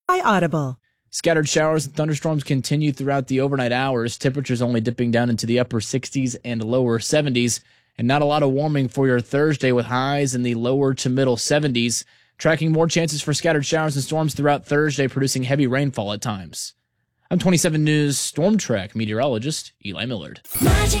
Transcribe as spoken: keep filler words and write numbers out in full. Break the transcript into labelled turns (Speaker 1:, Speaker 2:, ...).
Speaker 1: By Audible.
Speaker 2: Scattered showers and thunderstorms continue throughout the overnight hours. Temperatures only dipping down into the upper sixties and lower seventies. And not a lot of warming for your Thursday with highs in the lower to middle seventies. Tracking more chances for scattered showers and storms throughout Thursday, producing heavy rainfall at times. I'm twenty-seven News Storm Track meteorologist Eli Millard.